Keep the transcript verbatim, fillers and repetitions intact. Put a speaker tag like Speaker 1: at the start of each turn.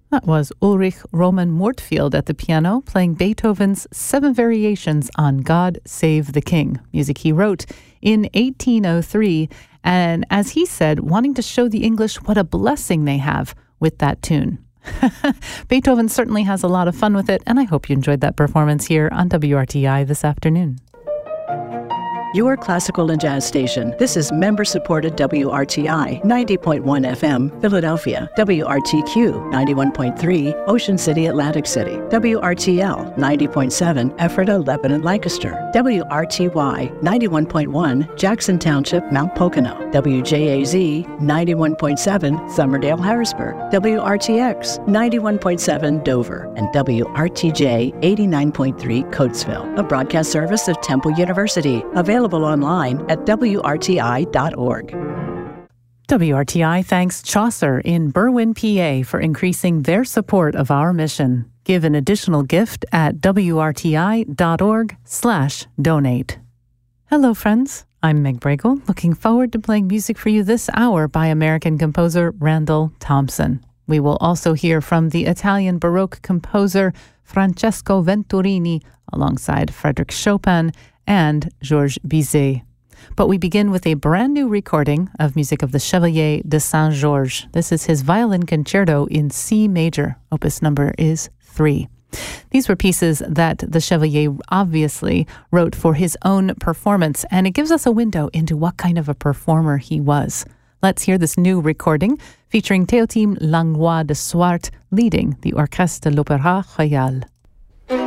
Speaker 1: That was Ulrich Roman Mortfield at the piano, playing Beethoven's Seven Variations on God Save the King, music he wrote in eighteen oh three, and as he said, wanting to show the English what a blessing they have with that tune. Beethoven certainly has a lot of fun with it, and I hope you enjoyed that performance here on W R T I this afternoon.
Speaker 2: Your classical and jazz station. This is member-supported W R T I ninety point one F M, Philadelphia. W R T Q ninety-one point three, Ocean City, Atlantic City. W R T L ninety point seven, Ephrata, Lebanon, Lancaster. W R T Y ninety-one point one, Jackson Township, Mount Pocono. W J A Z ninety-one point seven, Somerdale, Harrisburg. W R T X ninety-one point seven, Dover. And W R T J eighty-nine point three, Coatesville. A broadcast service of Temple University. Available online at W R T I dot org.
Speaker 1: W R T I thanks Chaucer in Berwyn, P A for increasing their support of our mission. Give an additional gift at W R T I dot org slash donate. Hello, friends. I'm Meg Bregel, looking forward to playing music for you this hour by American composer Randall Thompson. We will also hear from the Italian Baroque composer Francesco Venturini alongside Frédéric Chopin and Georges Bizet. But we begin with a brand new recording of music of the Chevalier de Saint-Georges. This is his violin concerto in C major. Opus number is three. These were pieces that the Chevalier obviously wrote for his own performance, and it gives us a window into what kind of a performer he was. Let's hear this new recording featuring Théotime Langlois de Swart leading the Orchestre de l'Opéra Royal.